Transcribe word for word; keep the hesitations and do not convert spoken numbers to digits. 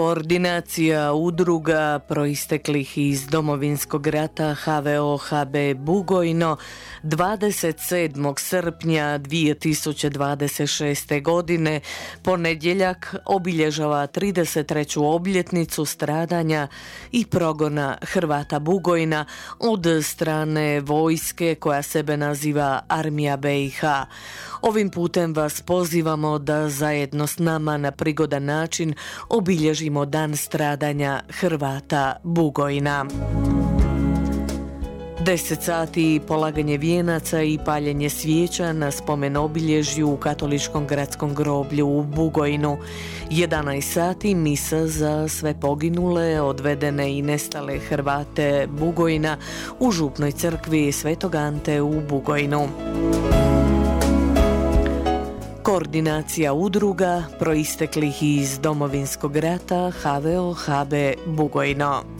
Koordinacija udruga proisteklih iz Domovinskog rata H V O H B Bugojno dvadeset sedmog srpnja dvije tisuće dvadeset šeste. godine ponedjeljak obilježava trideset treću obljetnicu stradanja i progona Hrvata Bugojna od strane vojske koja sebe naziva Armija B i H. Ovim putem vas pozivamo da zajedno s nama na prigodan način obilježimo dan stradanja Hrvata Bugojna. deset sati polaganje vijenaca i paljenje svijeća na spomen obilježju u katoličkom gradskom groblju u Bugojnu. jedanaest sati misa za sve poginule, odvedene i nestale Hrvate Bugojna u župnoj crkvi Svetog Ante u Bugojnu. Koordinacija udruga proisteklih iz Domovinskog rata H V O H B Bugojno.